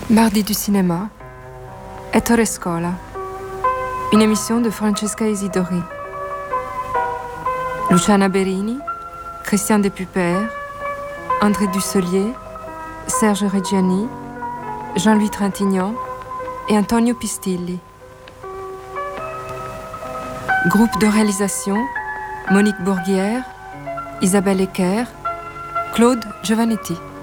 Mardi du cinéma, Ettore Scola, une émission de Francesca Isidori. Luciana Berini, Christian Depupert, André Dusselier, Serge Reggiani, Jean-Louis Trintignant et Antonio Pistilli. Groupe de réalisation, Monique Bourguière, Isabelle Ecker, Claude Giovannetti.